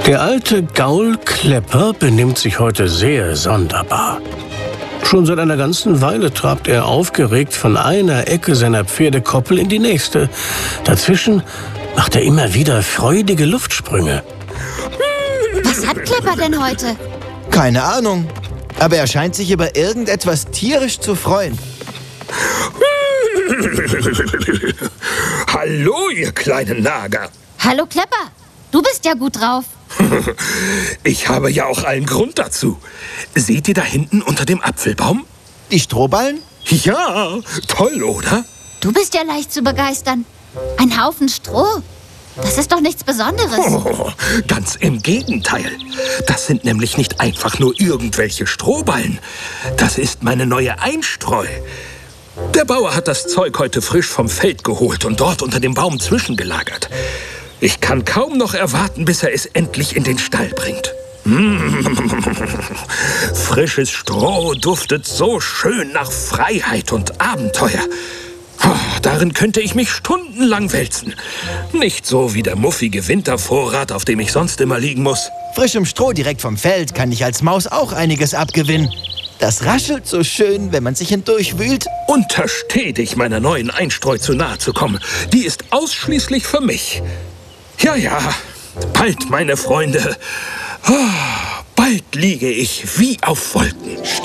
Der alte Gaul Klepper benimmt sich heute sehr sonderbar. Schon seit einer ganzen Weile trabt er aufgeregt von einer Ecke seiner Pferdekoppel in die nächste. Dazwischen macht er immer wieder freudige Luftsprünge. Was hat Klepper denn heute? Keine Ahnung, aber er scheint sich über irgendetwas tierisch zu freuen. Hallo, ihr kleinen Nager. Hallo Klepper, du bist ja gut drauf. Ich habe ja auch allen Grund dazu. Seht ihr da hinten unter dem Apfelbaum? Die Strohballen? Ja, toll, oder? Du bist ja leicht zu begeistern. Ein Haufen Stroh. Das ist doch nichts Besonderes. Oh, ganz im Gegenteil. Das sind nämlich nicht einfach nur irgendwelche Strohballen. Das ist meine neue Einstreu. Der Bauer hat das Zeug heute frisch vom Feld geholt und dort unter dem Baum zwischengelagert. Ich kann kaum noch erwarten, bis er es endlich in den Stall bringt. Frisches Stroh duftet so schön nach Freiheit und Abenteuer. Darin könnte ich mich stundenlang wälzen. Nicht so wie der muffige Wintervorrat, auf dem ich sonst immer liegen muss. Frischem Stroh direkt vom Feld kann ich als Maus auch einiges abgewinnen. Das raschelt so schön, wenn man sich hindurchwühlt. Untersteh dich, meiner neuen Einstreu zu nahe zu kommen. Die ist ausschließlich für mich. Ja, ja, bald, meine Freunde. Bald liege ich wie auf Wolken.